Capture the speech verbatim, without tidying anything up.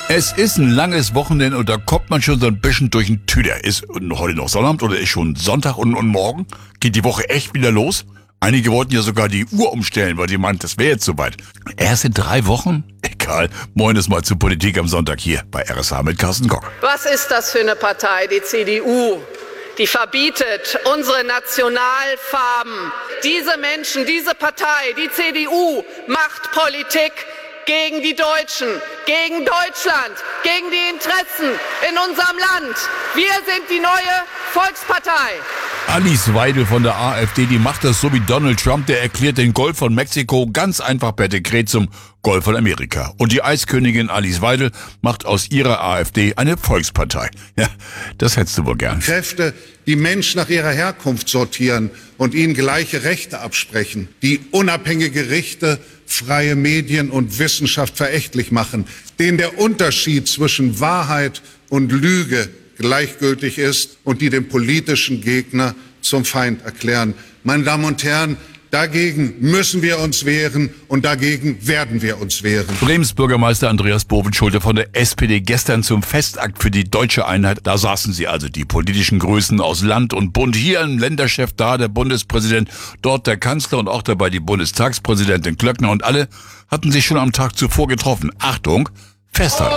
Es ist ein langes Wochenende und da kommt man schon so ein bisschen durch den Tüder. Ist heute noch Sonnabend oder ist schon Sonntag und, und morgen? Geht die Woche echt wieder los? Einige wollten ja sogar die Uhr umstellen, weil die meinten, das wäre jetzt soweit. Erst in drei Wochen? Egal. Moin ist mal zu Politik am Sonntag hier bei R S H mit Carsten Koch. Was ist das für eine Partei, die C D U? Die verbietet unsere Nationalfarben. Diese Menschen, diese Partei, die C D U, macht Politik gegen die Deutschen, gegen Deutschland, gegen die Interessen in unserem Land. Wir sind die neue Volkspartei. Alice Weidel von der AfD, die macht das so wie Donald Trump, der erklärt den Golf von Mexiko ganz einfach per Dekret zum Golf von Amerika. Und die Eiskönigin Alice Weidel macht aus ihrer AfD eine Volkspartei. Ja, das hättest du wohl gern. Kräfte, die Menschen nach ihrer Herkunft sortieren und ihnen gleiche Rechte absprechen, die unabhängige Gerichte, freie Medien und Wissenschaft verächtlich machen, denen der Unterschied zwischen Wahrheit und Lüge gleichgültig ist und die den politischen Gegner zum Feind erklären. Meine Damen und Herren, dagegen müssen wir uns wehren und dagegen werden wir uns wehren. Bremens Bürgermeister Andreas Bovenschulte von der S P D gestern zum Festakt für die deutsche Einheit. Da saßen sie also, die politischen Größen aus Land und Bund. Hier ein Länderchef, da der Bundespräsident, dort der Kanzler und auch dabei die Bundestagspräsidentin Klöckner. Und alle hatten sich schon am Tag zuvor getroffen. Achtung, festhalten.